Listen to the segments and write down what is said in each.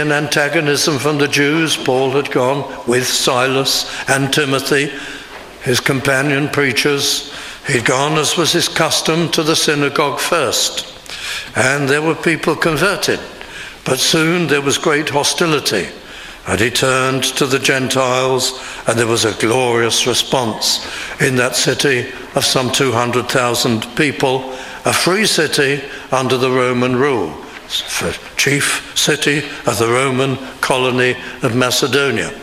An antagonism from the Jews. Paul had gone with Silas and Timothy, his companion preachers. He'd gone, as was his custom, to the synagogue first. And there were people converted. But soon there was great hostility. And he turned to the Gentiles, and there was a glorious response in that city of some 200,000 people, a free city under the Roman rule, chief city of the Roman colony of Macedonia.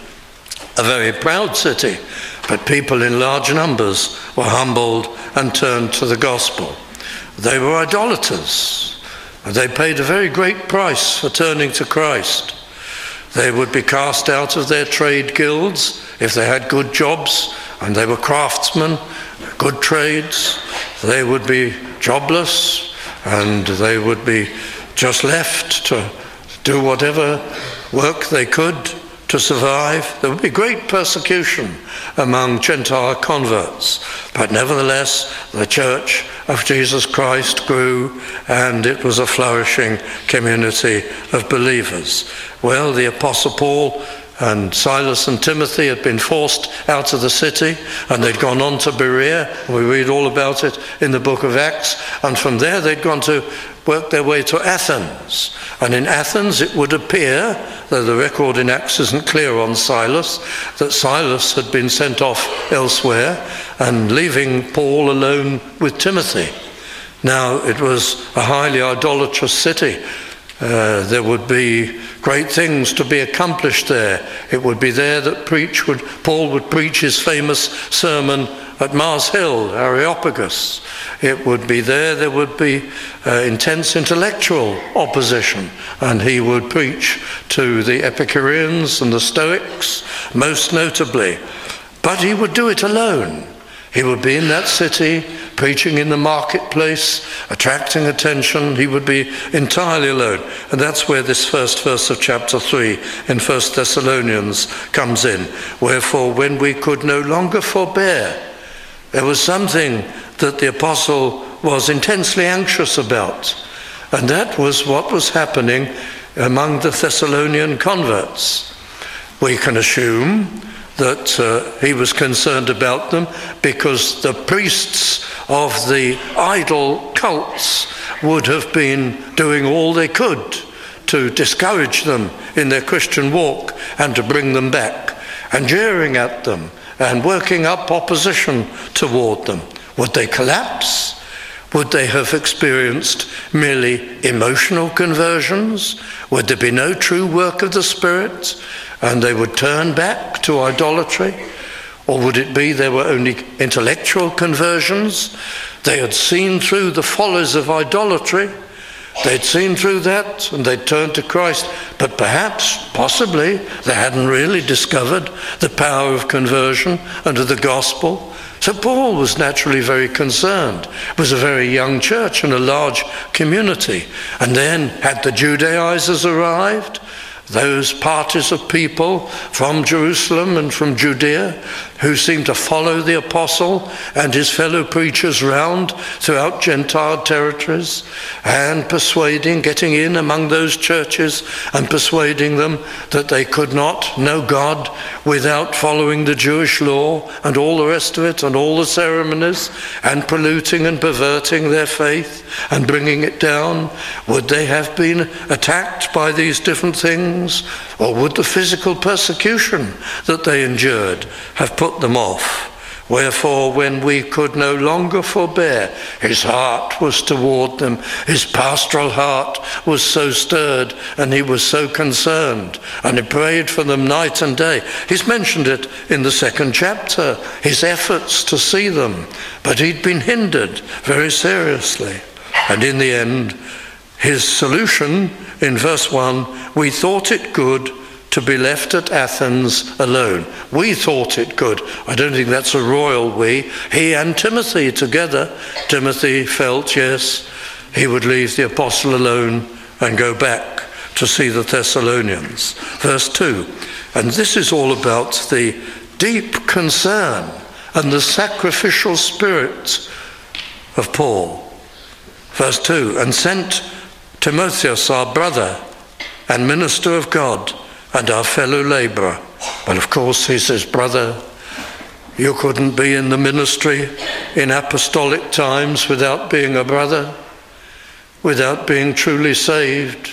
A very proud city, but people in large numbers were humbled and turned to the gospel. They were idolaters, and they paid a very great price for turning to Christ. They would be cast out of their trade guilds if they had good jobs, and they were craftsmen, good trades. They would be jobless, and they would be just left to do whatever work they could to survive. There would be great persecution among Gentile converts, but nevertheless the Church of Jesus Christ grew, and it was a flourishing community of believers. Well, the Apostle Paul and Silas and Timothy had been forced out of the city, and they'd gone on to Berea. We read all about it in the book of Acts. And from there they'd gone to work their way to Athens. And in Athens it would appear, though the record in Acts isn't clear on Silas, that Silas had been sent off elsewhere and leaving Paul alone with Timothy. Now, it was a highly idolatrous city. There would be great things to be accomplished there. It would be there that Paul would preach his famous sermon at Mars Hill, Areopagus. It would be there would be intense intellectual opposition, and he would preach to the Epicureans and the Stoics, most notably. But he would do it alone. He would be in that city, preaching in the marketplace, attracting attention. He would be entirely alone. And that's where this first verse of chapter 3 in 1 Thessalonians comes in. Wherefore, when we could no longer forbear, there was something that the apostle was intensely anxious about. And that was what was happening among the Thessalonian converts. We can assume that he was concerned about them because the priests of the idol cults would have been doing all they could to discourage them in their Christian walk and to bring them back, and jeering at them and working up opposition toward them. Would they collapse? Would they have experienced merely emotional conversions? Would there be no true work of the Spirit, and they would turn back to idolatry? Or would it be there were only intellectual conversions? They had seen through the follies of idolatry. They'd seen through that, and they'd turned to Christ. But perhaps, possibly, they hadn't really discovered the power of conversion and of the gospel. So Paul was naturally very concerned. It was a very young church and a large community. And then, had the Judaizers arrived, those parties of people from Jerusalem and from Judea who seemed to follow the apostle and his fellow preachers round throughout Gentile territories, and getting in among those churches and persuading them that they could not know God without following the Jewish law and all the rest of it and all the ceremonies, and polluting and perverting their faith and bringing it down. Would they have been attacked by these different things? Or would the physical persecution that they endured have put them off? Wherefore, when we could no longer forbear, his heart was toward them. His pastoral heart was so stirred, and he was so concerned, and he prayed for them night and day. He's mentioned it in the 2nd chapter, his efforts to see them, but he'd been hindered very seriously. And in the end, his solution in verse 1, we thought it good to be left at Athens alone. We thought it good. I don't think that's a royal we. He and Timothy together. Timothy felt, yes, he would leave the apostle alone and go back to see the Thessalonians. Verse 2, and this is all about the deep concern and the sacrificial spirit of Paul. Verse 2, and sent Timotheus, our brother, and minister of God and our fellow labourer. But of course he says, brother, you couldn't be in the ministry in apostolic times without being a brother, without being truly saved.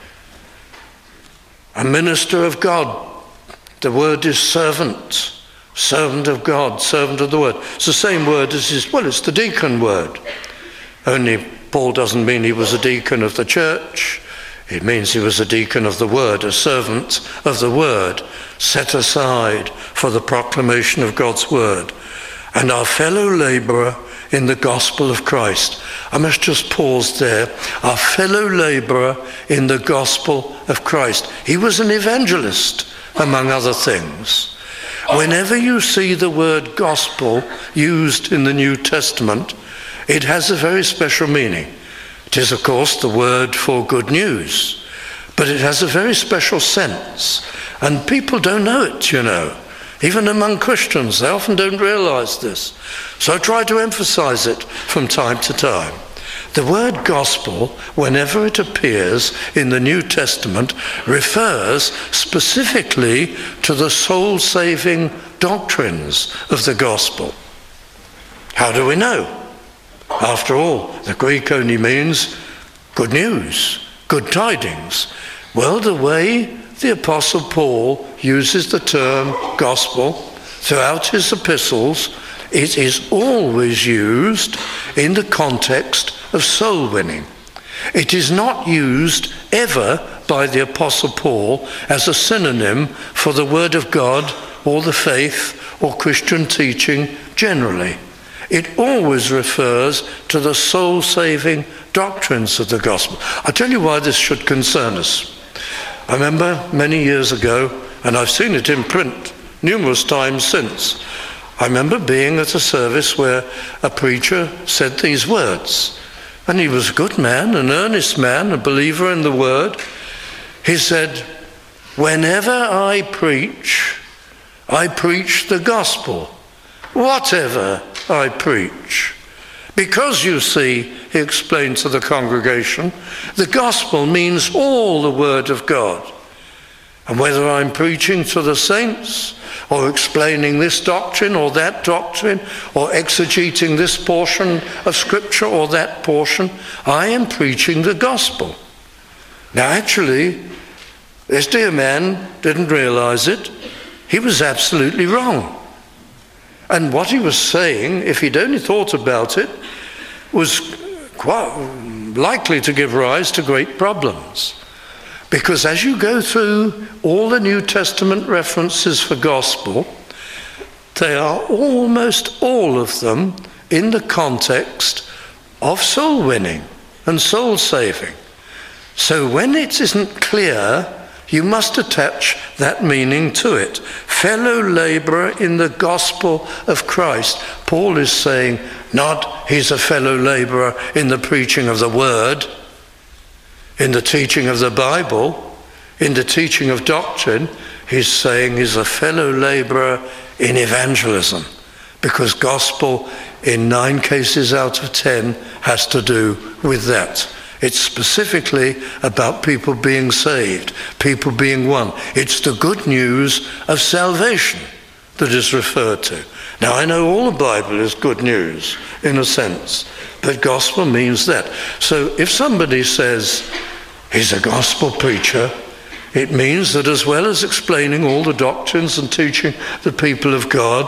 A minister of God, the word is servant. Servant of God, servant of the word. It's the same word as it's the deacon word. Only Paul doesn't mean he was a deacon of the church. It means he was a deacon of the word, a servant of the word, set aside for the proclamation of God's word. And our fellow labourer in the gospel of Christ. I must just pause there. Our fellow labourer in the gospel of Christ. He was an evangelist, among other things. Whenever you see the word gospel used in the New Testament, it has a very special meaning. It is, of course, the word for good news, but it has a very special sense. And people don't know it, you know. Even among Christians, they often don't realize this. So I try to emphasize it from time to time. The word gospel, whenever it appears in the New Testament, refers specifically to the soul-saving doctrines of the gospel. How do we know? After all, the Greek only means good news, good tidings. Well, the way the Apostle Paul uses the term gospel throughout his epistles, it is always used in the context of soul winning. It is not used ever by the Apostle Paul as a synonym for the Word of God or the faith or Christian teaching generally. It always refers to the soul-saving doctrines of the gospel. I'll tell you why this should concern us. I remember many years ago, and I've seen it in print numerous times since, I remember being at a service where a preacher said these words, and he was a good man, an earnest man, a believer in the word. He said, whenever I preach the gospel, whatever I preach. Because you see, he explained to the congregation, the gospel means all the word of God. And whether I'm preaching to the saints, or explaining this doctrine or that doctrine, or exegeting this portion of Scripture or that portion, I am preaching the gospel. Now actually, this dear man didn't realize it. He was absolutely wrong. And what he was saying, if he'd only thought about it, was quite likely to give rise to great problems. Because as you go through all the New Testament references for gospel, they are almost all of them in the context of soul winning and soul saving. So when it isn't clear, you must attach that meaning to it. Fellow labourer in the gospel of Christ. Paul is saying, not he's a fellow labourer in the preaching of the word, in the teaching of the Bible, in the teaching of doctrine. He's saying he's a fellow labourer in evangelism, because gospel in 9 cases out of 10 has to do with that. It's specifically about people being saved, people being won. It's the good news of salvation that is referred to. Now, I know all the Bible is good news, in a sense, but gospel means that. So if somebody says he's a gospel preacher, it means that as well as explaining all the doctrines and teaching the people of God,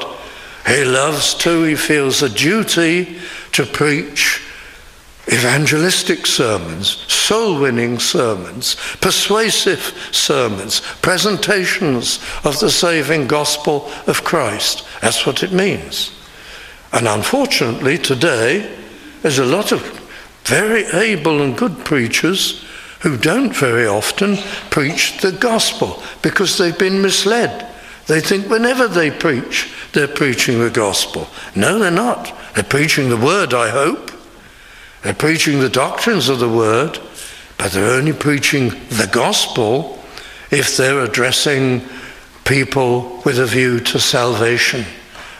he feels a duty to preach evangelistic sermons, soul-winning sermons, persuasive sermons, presentations of the saving gospel of Christ. That's what it means. And unfortunately today, there's a lot of very able and good preachers who don't very often preach the gospel because they've been misled. They think whenever they preach, they're preaching the gospel. No, they're not. They're preaching the word, I hope. They're preaching the doctrines of the word, but they're only preaching the gospel if they're addressing people with a view to salvation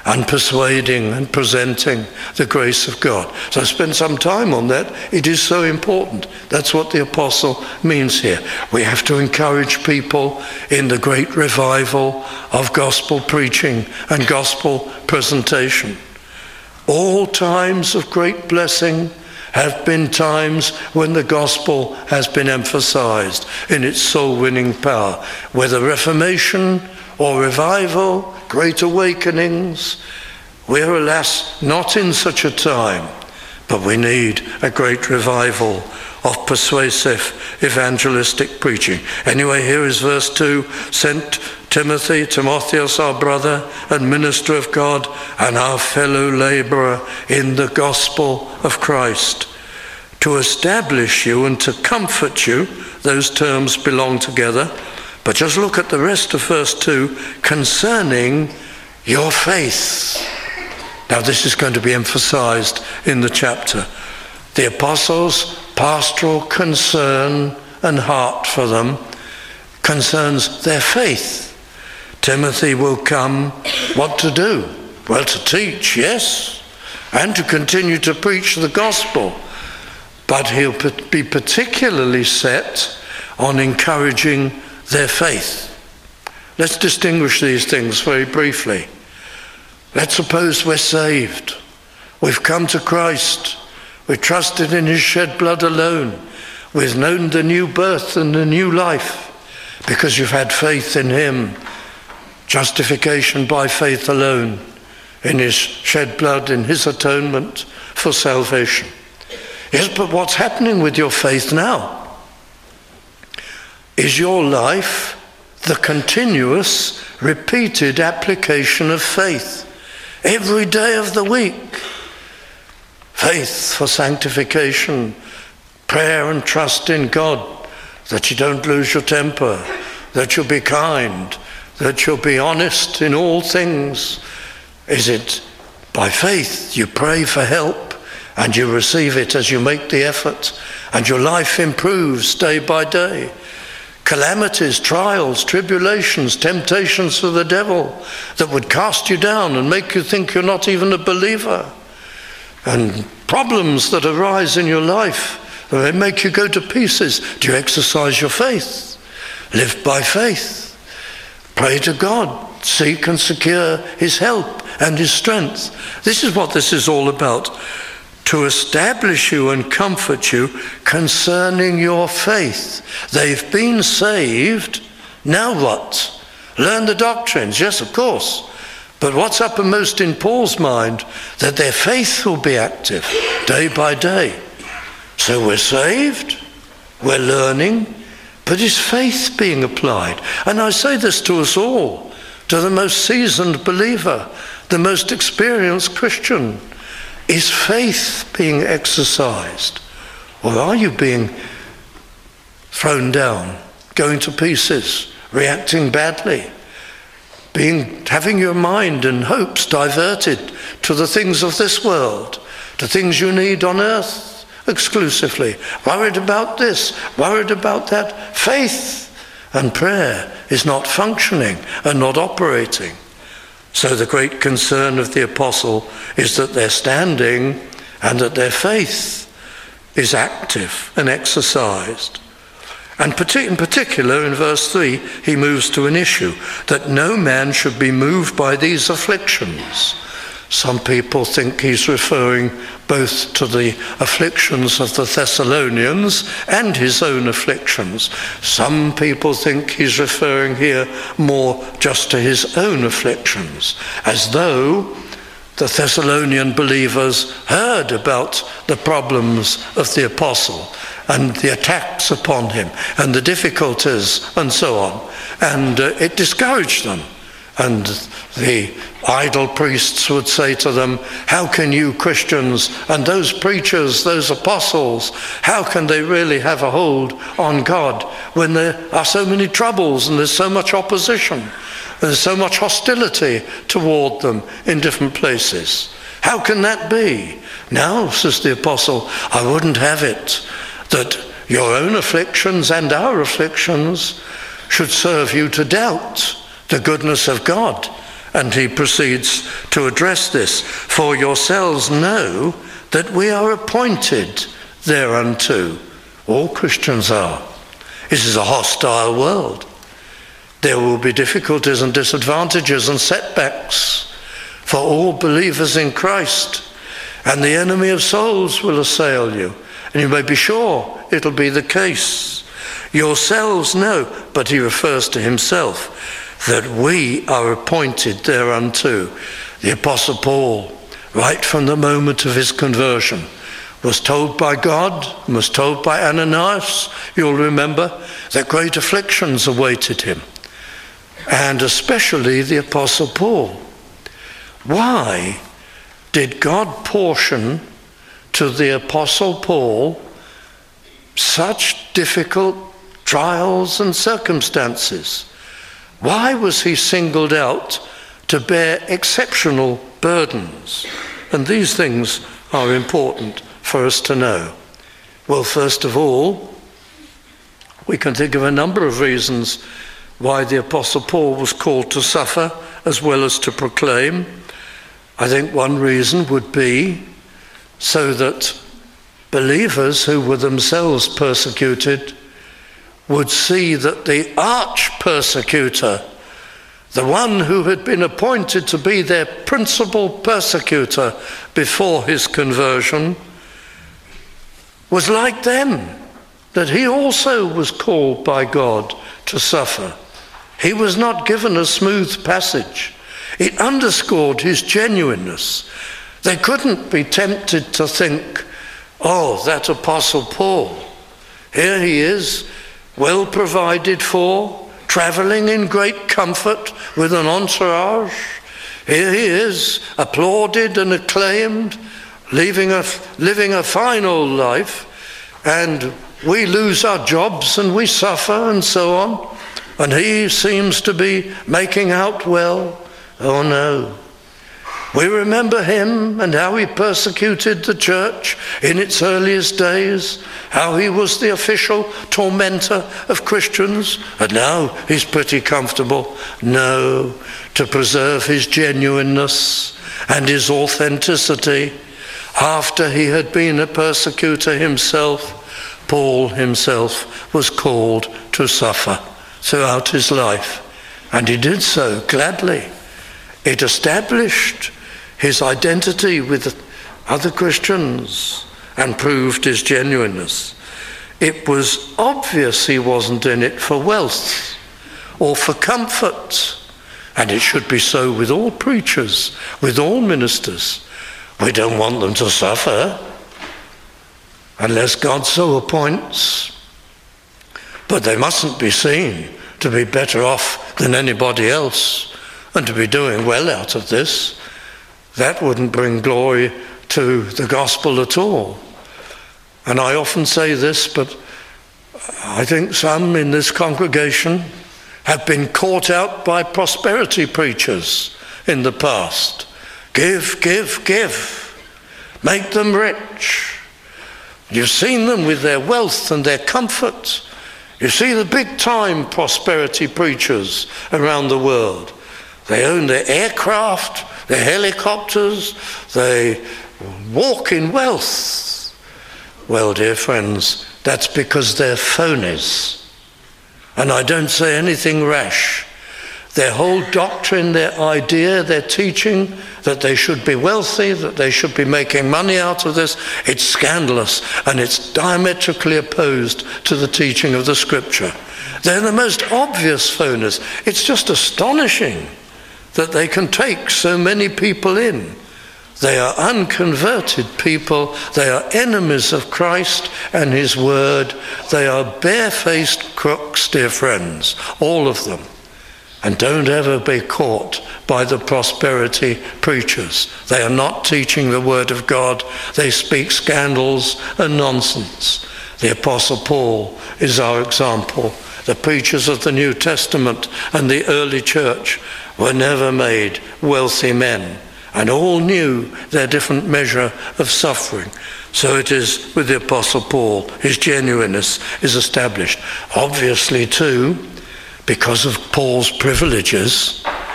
and persuading and presenting the grace of God. So I spent some time on that. It is so important. That's what the apostle means here. We have to encourage people in the great revival of gospel preaching and gospel presentation. All times of great blessing have been times when the gospel has been emphasized in its soul-winning power, whether Reformation or revival, great awakenings. We're, alas, not in such a time, but we need a great revival of persuasive evangelistic preaching. Anyway, here is verse 2, sent Timotheus, our brother and minister of God and our fellow laborer in the gospel of Christ, to establish you and to comfort you. Those terms belong together. But just look at the rest of verse 2, concerning your faith. Now this is going to be emphasized in the chapter. The apostles' pastoral concern and heart for them concerns their faith. Timothy will come, what to do? Well, to teach, yes, and to continue to preach the gospel. But he'll be particularly set on encouraging their faith. Let's distinguish these things very briefly. Let's suppose we're saved. We've come to Christ. We've trusted in his shed blood alone. We've known the new birth and the new life because you've had faith in him. Justification by faith alone, in his shed blood, in his atonement for salvation. Yes, but what's happening with your faith now? Is your life the continuous, repeated application of faith every day of the week? Faith for sanctification, prayer and trust in God, that you don't lose your temper, that you'll be kind, that you'll be honest in all things. Is it by faith you pray for help and you receive it as you make the effort and your life improves day by day? Calamities, trials, tribulations, temptations of the devil that would cast you down and make you think you're not even a believer, and problems that arise in your life that make you go to pieces. Do you exercise your faith? Live by faith. Pray to God, seek and secure his help and his strength. This is what this is all about. To establish you and comfort you concerning your faith. They've been saved, now what? Learn the doctrines, yes, of course. But what's uppermost in Paul's mind? That their faith will be active day by day. So we're saved, we're learning, but is faith being applied? And I say this to us all, to the most seasoned believer, the most experienced Christian. Is faith being exercised? Or are you being thrown down, going to pieces, reacting badly, having your mind and hopes diverted to the things of this world, to things you need on earth exclusively, worried about this, worried about that? Faith and prayer is not functioning and not operating. So the great concern of the apostle is that they're standing and that their faith is active and exercised. And in particular, in verse 3, he moves to an issue, that no man should be moved by these afflictions. Some people think he's referring both to the afflictions of the Thessalonians and his own afflictions. Some people think he's referring here more just to his own afflictions, as though the Thessalonian believers heard about the problems of the apostle and the attacks upon him and the difficulties and so on. And it discouraged them. And the idle priests would say to them, how can you Christians and those preachers, those apostles, how can they really have a hold on God when there are so many troubles and there's so much opposition? There's so much hostility toward them in different places. How can that be? Now, says the apostle, I wouldn't have it that your own afflictions and our afflictions should serve you to doubt the goodness of God And he proceeds to address this. For yourselves know that we are appointed thereunto. All Christians are. This is a hostile world. There will be difficulties and disadvantages and setbacks for all believers in Christ. And the enemy of souls will assail you. And you may be sure it'll be the case. Yourselves know, but he refers to himself, that we are appointed thereunto. The Apostle Paul, right from the moment of his conversion, was told by God, was told by Ananias, you'll remember, that great afflictions awaited him. And especially the Apostle Paul. Why did God portion to the Apostle Paul such difficult trials and circumstances? Why was he singled out to bear exceptional burdens? And these things are important for us to know. Well, first of all, we can think of a number of reasons why the Apostle Paul was called to suffer as well as to proclaim. I think one reason would be so that believers who were themselves persecuted would see that the arch persecutor, the one who had been appointed to be their principal persecutor before his conversion, was like them, that he also was called by God to suffer. He was not given a smooth passage. It underscored his genuineness. They couldn't be tempted to think, oh, that Apostle Paul, here he is, well provided for, traveling in great comfort with an entourage. Here he is, applauded and acclaimed, living a fine old life, and we lose our jobs and we suffer and so on, and he seems to be making out well. Oh no. We remember him and how he persecuted the church in its earliest days, how he was the official tormentor of Christians, and now he's pretty comfortable. No, to preserve his genuineness and his authenticity, after he had been a persecutor himself, Paul himself was called to suffer throughout his life, and he did so gladly. It established his identity with other Christians and proved his genuineness. It was obvious he wasn't in it for wealth or for comfort, and it should be so with all preachers, with all ministers. We don't want them to suffer unless God so appoints, but they mustn't be seen to be better off than anybody else and to be doing well out of this. That wouldn't bring glory to the gospel at all. And I often say this, but I think some in this congregation have been caught out by prosperity preachers in the past. Give, give, give. Make them rich. You've seen them with their wealth and their comfort. You see the big-time prosperity preachers around the world. They own their aircraft, their helicopters, they walk in wealth. Well, dear friends, that's because they're phonies. And I don't say anything rash. Their whole doctrine, their idea, their teaching, that they should be wealthy, that they should be making money out of this, it's scandalous and it's diametrically opposed to the teaching of the Scripture. They're the most obvious phonies. It's just astonishing that they can take so many people in. They are unconverted people. They are enemies of Christ and his word. They are barefaced crooks, dear friends, all of them. And don't ever be caught by the prosperity preachers. They are not teaching the word of God. They speak scandals and nonsense. The Apostle Paul is our example. The preachers of the New Testament and the early church were never made wealthy men, and all knew their different measure of suffering. So it is with the Apostle Paul. His genuineness is established. Obviously, too, because of Paul's privileges,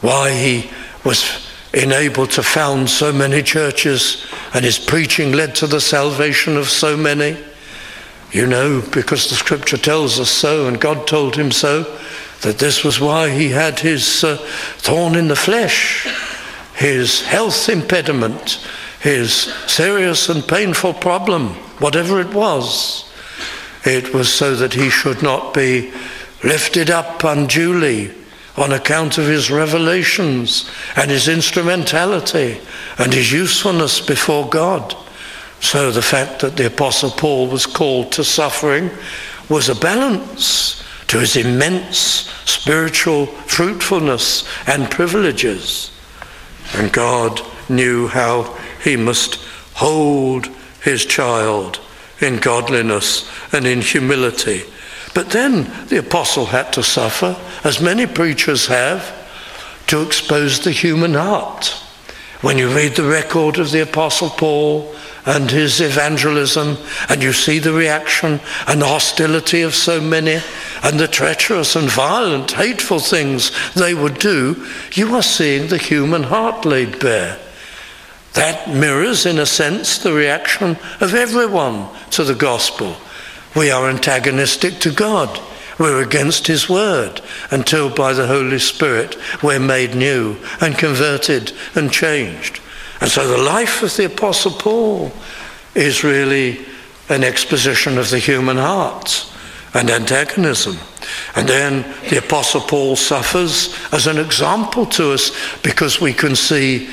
why he was enabled to found so many churches and his preaching led to the salvation of so many. You know, because the scripture tells us so, and God told him so, that this was why he had his thorn in the flesh, his health impediment, his serious and painful problem, whatever it was. It was so that he should not be lifted up unduly on account of his revelations and his instrumentality and his usefulness before God. So the fact that the Apostle Paul was called to suffering was a balance to his immense spiritual fruitfulness and privileges. And God knew how he must hold his child in godliness and in humility. But then the apostle had to suffer, as many preachers have, to expose the human heart. When you read the record of the Apostle Paul and his evangelism, and you see the reaction and the hostility of so many, and the treacherous and violent, hateful things they would do, you are seeing the human heart laid bare. That mirrors, in a sense, the reaction of everyone to the gospel. We are antagonistic to God. We're against his word until by the Holy Spirit we're made new and converted and changed. And so the life of the Apostle Paul is really an exposition of the human heart and antagonism. And then the Apostle Paul suffers as an example to us, because we can see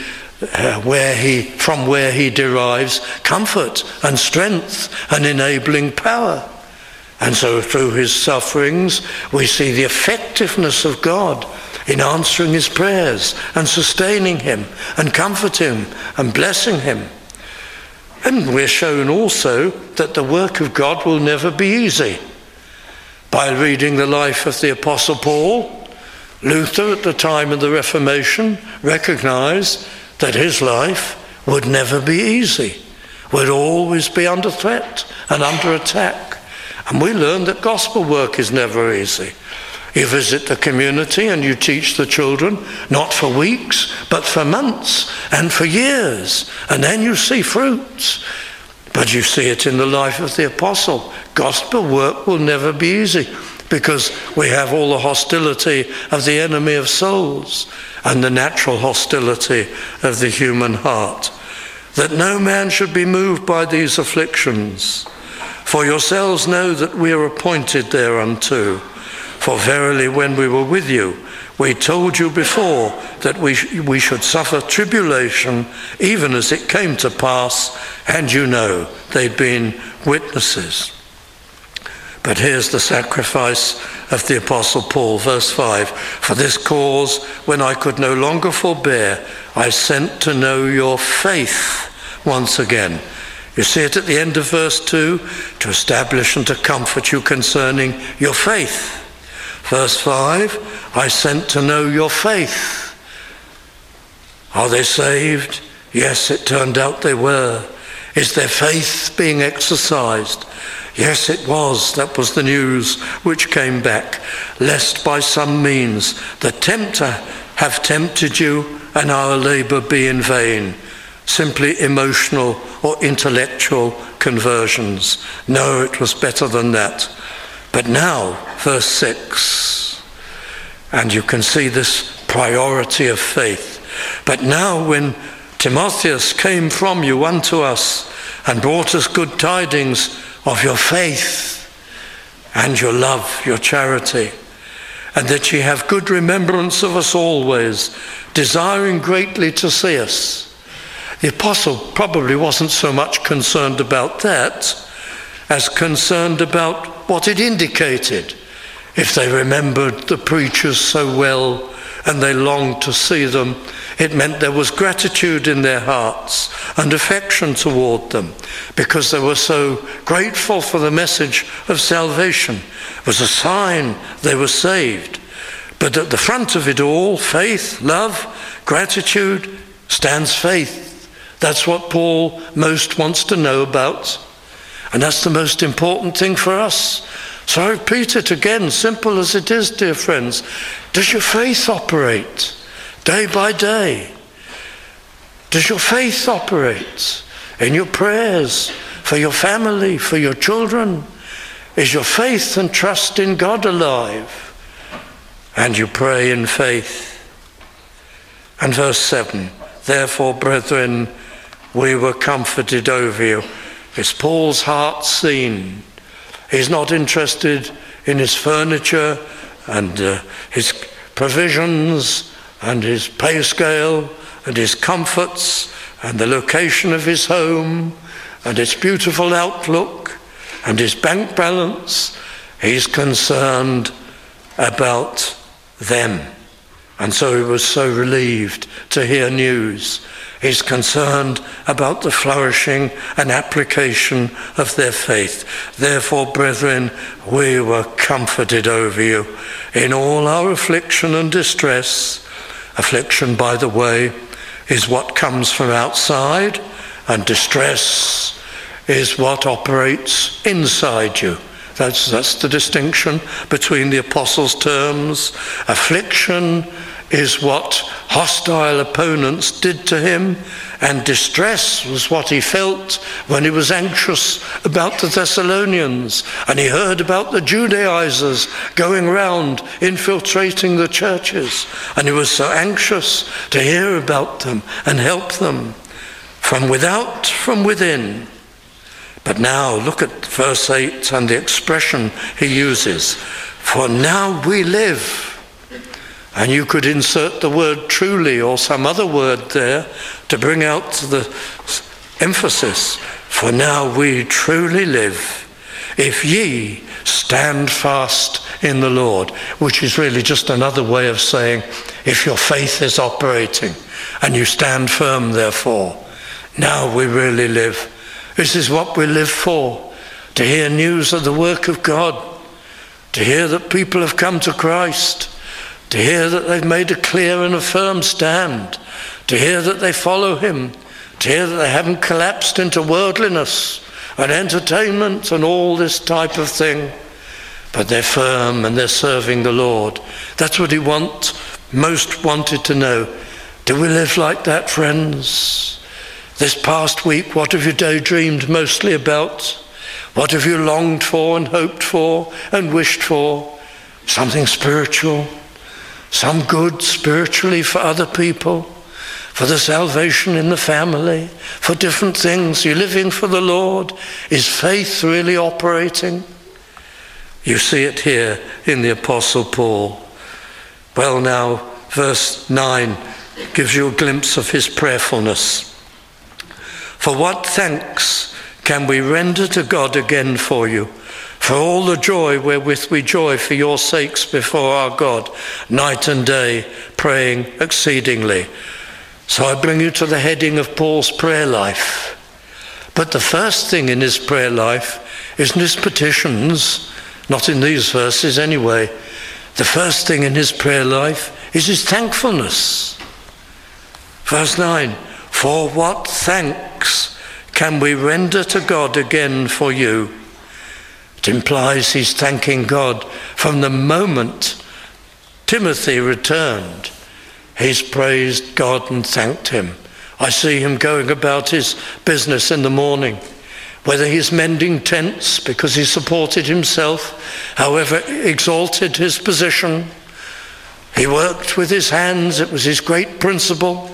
from where he derives comfort and strength and enabling power. And so through his sufferings we see the effectiveness of God in answering his prayers and sustaining him and comforting him and blessing him. And we're shown also that the work of God will never be easy. By reading the life of the Apostle Paul, Luther at the time of the Reformation recognized that his life would never be easy, would always be under threat and under attack. And we learn that gospel work is never easy. You visit the community and you teach the children, not for weeks, but for months and for years. And then you see fruits. But you see it in the life of the apostle. Gospel work will never be easy, because we have all the hostility of the enemy of souls and the natural hostility of the human heart. That no man should be moved by these afflictions. For yourselves know that we are appointed thereunto. For verily when we were with you, we told you before that we should suffer tribulation, even as it came to pass, and you know they'd been witnesses. But here's the sacrifice of the Apostle Paul, verse 5. For this cause, when I could no longer forbear, I sent to know your faith once again. You see it at the end of verse 2, to establish and to comfort you concerning your faith. Verse 5, I sent to know your faith. Are they saved? Yes, it turned out they were. Is their faith being exercised? Yes, it was. That was the news which came back. Lest by some means the tempter have tempted you and our labour be in vain. Simply emotional or intellectual conversions. No, it was better than that. But now, verse 6, and you can see this priority of faith. But now when Timotheus came from you unto us and brought us good tidings of your faith and your love, your charity, and that ye have good remembrance of us always, desiring greatly to see us. The apostle probably wasn't so much concerned about that as concerned about what it indicated. If they remembered the preachers so well and they longed to see them, it meant there was gratitude in their hearts and affection toward them, because they were so grateful for the message of salvation. It was a sign they were saved. But at the front of it all, faith, love, gratitude, stands faith. That's what Paul most wants to know about. And that's the most important thing for us. So I repeat it again, simple as it is, dear friends. Does your faith operate? day by day? Does your faith operate in your prayers for your family, for your children? Is your faith and trust in God alive? And you pray in faith. And verse 7, therefore, brethren, we were comforted over you. Is Paul's heart seen? He's not interested in his furniture and his provisions and his pay scale and his comforts and the location of his home and its beautiful outlook and his bank balance. He's concerned about them. And so he was so relieved to hear news. He's concerned about the flourishing and application of their faith. Therefore, brethren, we were comforted over you in all our affliction and distress. Affliction, by the way, is what comes from outside, and distress is what operates inside you. That's the distinction between the apostles' terms. Affliction is what hostile opponents did to him, and distress was what he felt when he was anxious about the Thessalonians, and he heard about the Judaizers going round infiltrating the churches, and he was so anxious to hear about them and help them from without, from within. But now look at verse 8 and the expression he uses. For now we live. And you could insert the word truly or some other word there to bring out the emphasis. For now we truly live, if ye stand fast in the Lord, which is really just another way of saying if your faith is operating and you stand firm therefore. Now we really live. This is what we live for, to hear news of the work of God, to hear that people have come to Christ, to hear that they've made a clear and a firm stand, to hear that they follow him, to hear that they haven't collapsed into worldliness and entertainment and all this type of thing, but they're firm and they're serving the Lord. That's what he most wanted to know. Do we live like that, friends? This past week, what have you daydreamed mostly about? What have you longed for and hoped for and wished for? Something spiritual, some good spiritually for other people, for the salvation in the family, for different things. You're living for the Lord. Is faith really operating? You see it here in the Apostle Paul. Well, now, verse 9 gives you a glimpse of his prayerfulness. For what thanks can we render to God again for you, for all the joy wherewith we joy for your sakes before our God, night and day, praying exceedingly. So I bring you to the heading of Paul's prayer life. But the first thing in his prayer life isn't his petitions, not in these verses anyway. The first thing in his prayer life is his thankfulness. Verse 9, for what thanks can we render to God again for you? It implies he's thanking God from the moment Timothy returned. He's praised God and thanked him. I see him going about his business in the morning, whether he's mending tents because he supported himself, however exalted his position. He worked with his hands, it was his great principle.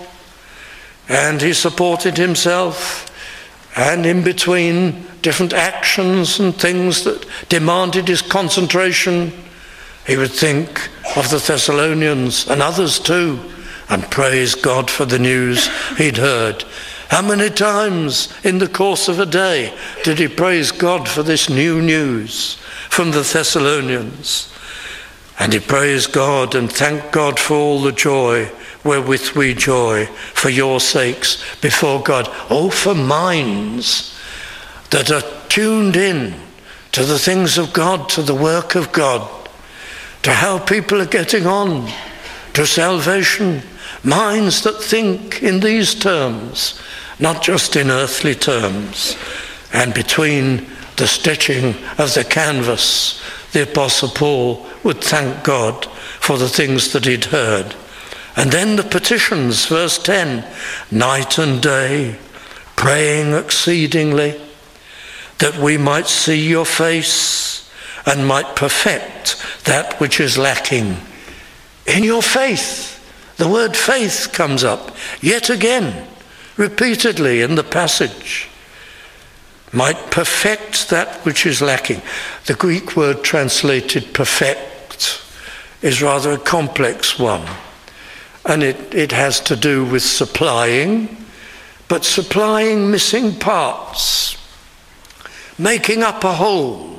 And he supported himself, and in between different actions and things that demanded his concentration, he would think of the Thessalonians and others too, and praise God for the news he'd heard. How many times in the course of a day did he praise God for this new news from the Thessalonians? And he praised God and thanked God for all the joy wherewith we joy for your sakes before God. Oh, for minds that are tuned in to the things of God, to the work of God, to how people are getting on, to salvation. Minds that think in these terms, not just in earthly terms. And between the stitching of the canvas, the Apostle Paul would thank God for the things that he'd heard. And then the petitions, verse 10, night and day, praying exceedingly, that we might see your face and might perfect that which is lacking in your faith. The word faith comes up yet again, repeatedly in the passage. Might perfect that which is lacking. The Greek word translated perfect is rather a complex one. And it has to do with supplying, but supplying missing parts, making up a whole,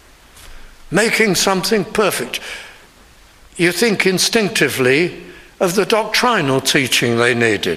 making something perfect. You think instinctively of the doctrinal teaching they needed.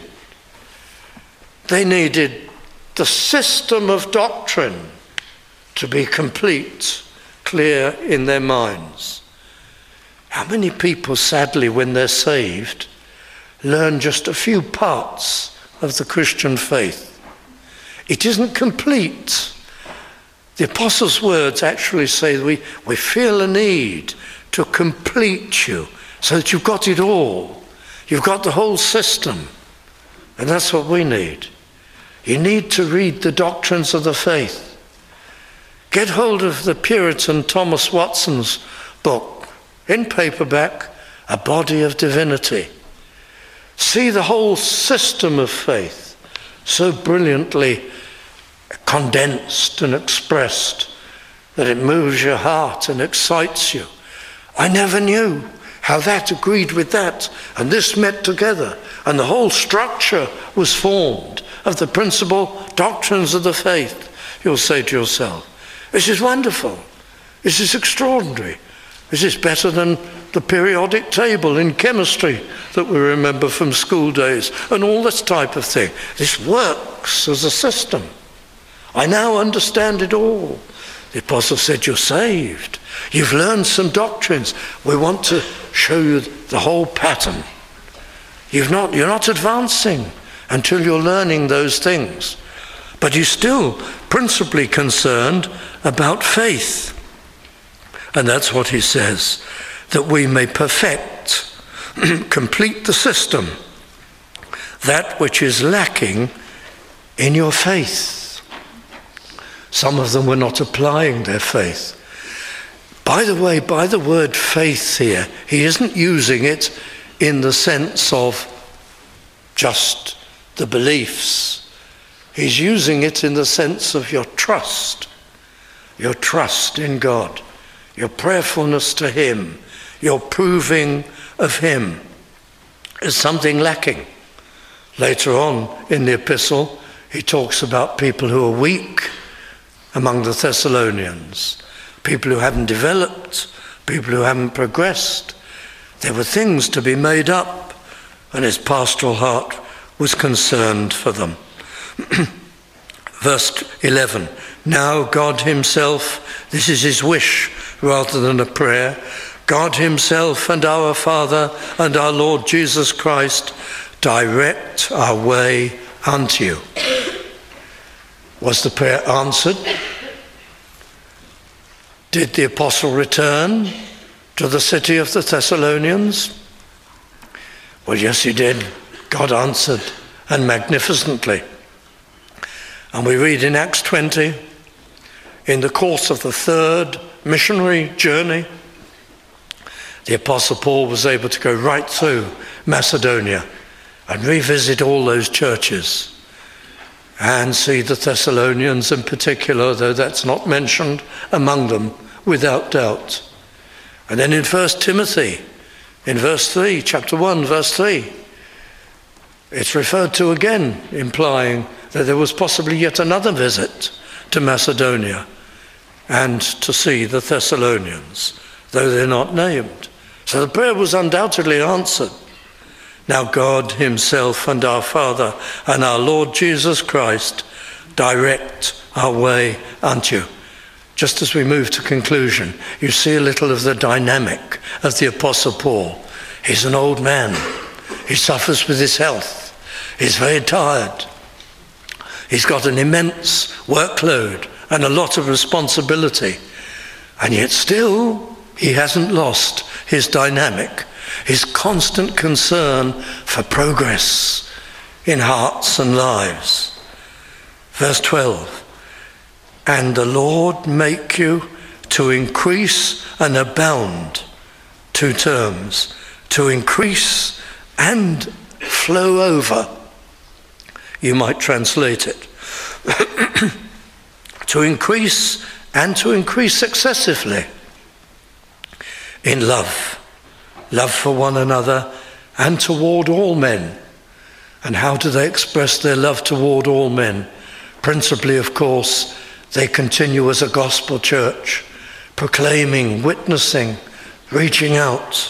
They needed the system of doctrine to be complete, clear in their minds. How many people, sadly, when they're saved, learn just a few parts of the Christian faith? It isn't complete. The Apostles' words actually say we feel a need to complete you so that you've got it all. You've got the whole system. And that's what we need. You need to read the doctrines of the faith. Get hold of the Puritan Thomas Watson's book, in paperback, A Body of Divinity. See the whole system of faith so brilliantly condensed and expressed that it moves your heart and excites you. I never knew how that agreed with that, and this met together, and the whole structure was formed of the principal doctrines of the faith. You'll say to yourself, this is wonderful. This is extraordinary. This is better than the periodic table in chemistry that we remember from school days and all this type of thing. This works as a system. I now understand it all. The apostle said, you're saved. You've learned some doctrines. We want to show you the whole pattern. You're not advancing until you're learning those things. But you're still principally concerned about faith. And that's what he says, that we may perfect, complete the system, that which is lacking in your faith. Some of them were not applying their faith. By the way, by the word faith here, he isn't using it in the sense of just the beliefs. He's using it in the sense of your trust in God, your prayerfulness to him, your proving of him. Is something lacking. Later on in the epistle, he talks about people who are weak among the Thessalonians, people who haven't developed, people who haven't progressed. There were things to be made up, and his pastoral heart was concerned for them. Verse 11, now God himself, this is his wish rather than a prayer, God himself and our Father and our Lord Jesus Christ direct our way unto you. Was the prayer answered? Did the apostle return to the city of the Thessalonians? Well, yes, he did. God answered, and magnificently. And we read in Acts 20, in the course of the third missionary journey, the Apostle Paul was able to go right through Macedonia and revisit all those churches and see the Thessalonians in particular, though that's not mentioned among them, without doubt. And then in 1 Timothy, in verse 3, chapter 1, verse 3, it's referred to again, implying that there was possibly yet another visit to Macedonia and to see the Thessalonians, though they're not named. So the prayer was undoubtedly answered. Now God himself and our Father and our Lord Jesus Christ direct our way unto you. Just as we move to conclusion, you see a little of the dynamic of the Apostle Paul. He's an old man. He suffers with his health. He's very tired. He's got an immense workload and a lot of responsibility. And yet still, he hasn't lost his dynamic. his constant concern for progress in hearts and lives. Verse 12, and the Lord make you to increase and abound. Two terms, to increase and flow over. You might translate it. To increase and to increase excessively in love for one another and toward all men. And how do they express their love toward all men? Principally, of course, they continue as a gospel church, proclaiming, witnessing, reaching out,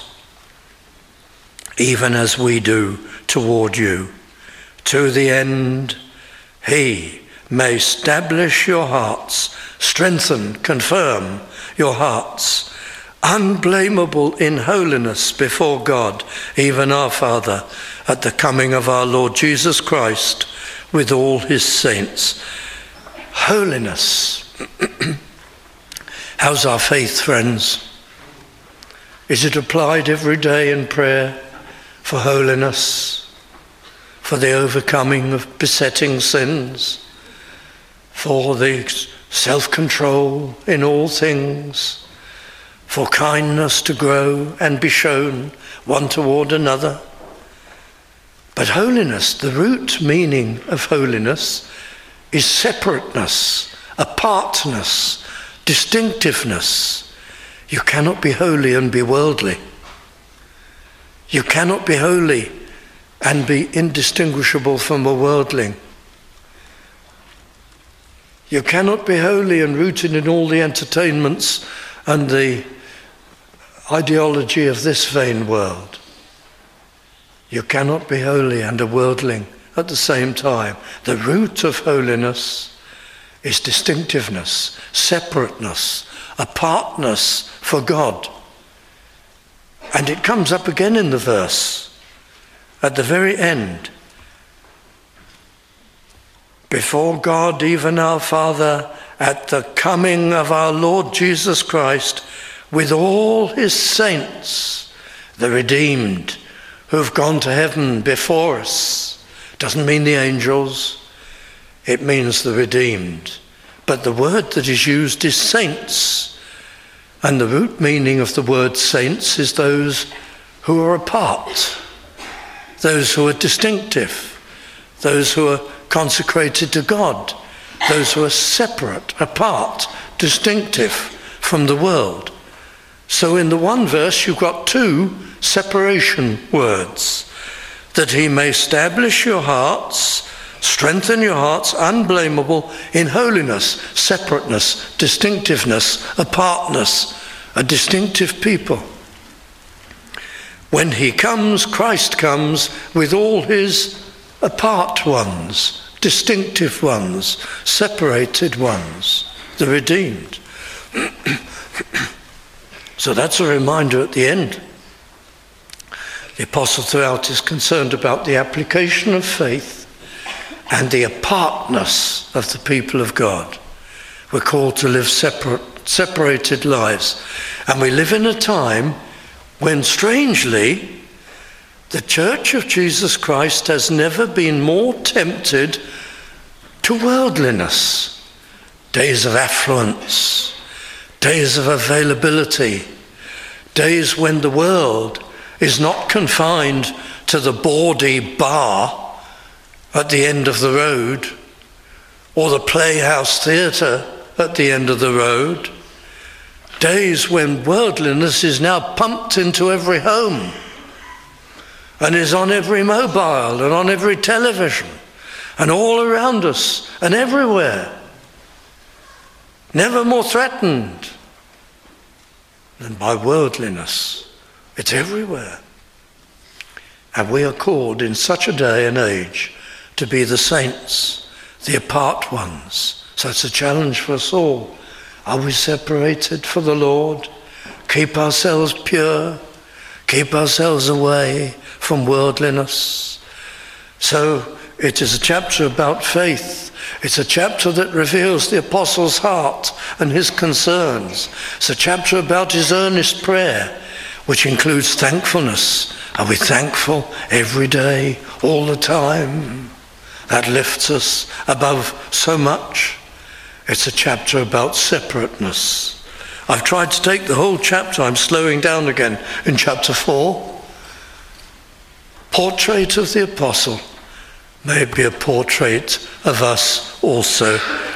even as we do toward you, to the end he may establish your hearts, strengthen, confirm your hearts, unblameable in holiness before God, even our Father, at the coming of our Lord Jesus Christ with all his saints. Holiness. How's our faith, friends? Is it applied every day in prayer for holiness, for the overcoming of besetting sins, for the self-control in all things, for kindness to grow and be shown one toward another? But holiness, the root meaning of holiness, is separateness, apartness, distinctiveness. You cannot be holy and be worldly. You cannot be holy and be indistinguishable from a worldling. You cannot be holy and rooted in all the entertainments and the ideology of this vain world. You cannot be holy and a worldling at the same time. The root of holiness is distinctiveness, separateness, apartness for God. And it comes up again in the verse at the very end. Before God, even our Father, at the coming of our Lord Jesus Christ, with all his saints, the redeemed, who have gone to heaven before us. Doesn't mean the angels, it means the redeemed. But the word that is used is saints. And the root meaning of the word saints is those who are apart, those who are distinctive, those who are consecrated to God, those who are separate, apart, distinctive from the world. So in the one verse you've got two separation words, that he may establish your hearts, strengthen your hearts, unblameable in holiness, separateness, distinctiveness, apartness, a distinctive people. When he comes, Christ comes with all his apart ones, distinctive ones, separated ones, the redeemed. So that's a reminder at the end. The apostle throughout is concerned about the application of faith and the apartness of the people of God. We're called to live separated lives. And we live in a time when, strangely, the Church of Jesus Christ has never been more tempted to worldliness. Days of affluence, days of availability, days when the world is not confined to the bawdy bar at the end of the road or the playhouse theatre at the end of the road. Days when worldliness is now pumped into every home and is on every mobile and on every television and all around us and everywhere. Never more threatened than by worldliness. It's everywhere. And we are called in such a day and age to be the saints, the apart ones. So it's a challenge for us all. Are we separated for the Lord? Keep ourselves pure. Keep ourselves away from worldliness. So it is a chapter about faith. It's a chapter that reveals the apostle's heart and his concerns. It's a chapter about his earnest prayer. which includes thankfulness. Are we thankful every day, all the time? That lifts us above so much. It's a chapter about separateness. I've tried to take the whole chapter. I'm slowing down again in chapter 4. Portrait of the apostle may be a portrait of us also